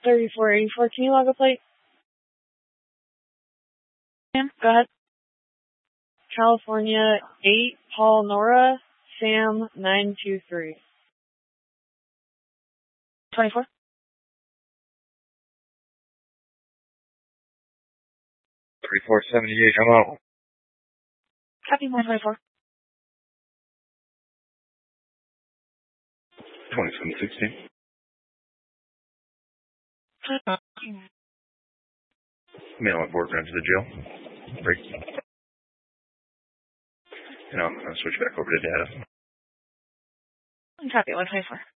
3484, can you log a plate? Sam, go ahead. California 8, Paul Nora, Sam 923. 24? $34.78, I'm out. Copy 124. 2716. Mail on board, run to the jail. Break. And I'll switch back over to data. Copy 124.